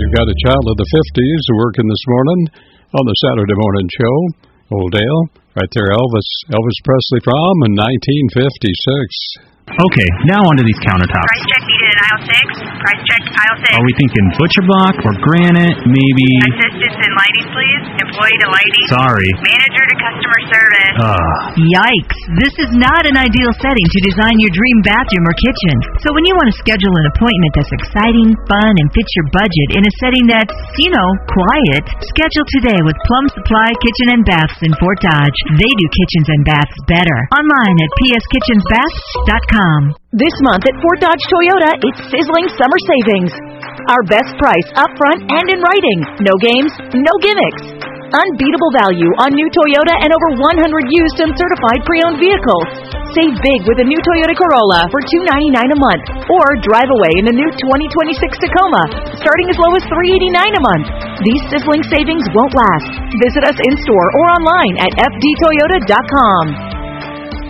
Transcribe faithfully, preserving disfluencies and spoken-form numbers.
you've got a child of the fifties working this morning on the Saturday morning show. Old Dale, right there, Elvis. Elvis Presley from nineteen fifty-six. Okay, now onto these countertops. Price check needed in aisle six. Price check aisle six. Are we thinking butcher block or granite? Maybe. Assistance in lighting, please. Employee to lighting. Sorry. Manager to customer service. Ugh. Yikes. This is not an ideal setting to design your dream bathroom or kitchen. So when you want to schedule an appointment that's exciting, fun, and fits your budget in a setting that's, you know, quiet, schedule today with Plum Supply Kitchen and Baths in Fort Dodge. They do kitchens and baths better. Online at p s kitchens baths dot com. This month at Fort Dodge Toyota, it's sizzling summer savings. Our best price up front and in writing. No games, no gimmicks. Unbeatable value on new Toyota and over one hundred used and certified pre-owned vehicles. Save big with a new Toyota Corolla for two hundred ninety-nine dollars a month. Or drive away in the new twenty twenty-six Tacoma, starting as low as three hundred eighty-nine dollars a month. These sizzling savings won't last. Visit us in-store or online at f d toyota dot com.